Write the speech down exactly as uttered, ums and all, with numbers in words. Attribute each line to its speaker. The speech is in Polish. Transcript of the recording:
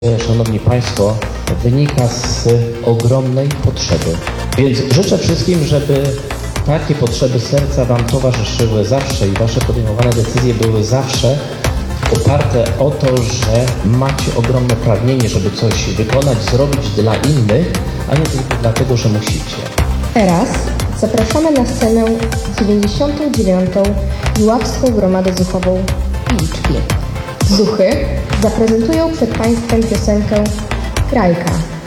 Speaker 1: Szanowni Państwo, wynika z ogromnej potrzeby. Więc życzę wszystkim, żeby takie potrzeby serca Wam towarzyszyły zawsze i Wasze podejmowane decyzje były zawsze oparte o to, że macie ogromne pragnienie, żeby coś wykonać, zrobić dla innych, a nie tylko dlatego, że musicie.
Speaker 2: Teraz zapraszamy na scenę dziewięćdziesiątą dziewiątą Iławską Gromadę Zuchową Piliczki. Zuchy zaprezentują przed Państwem piosenkę Grajka.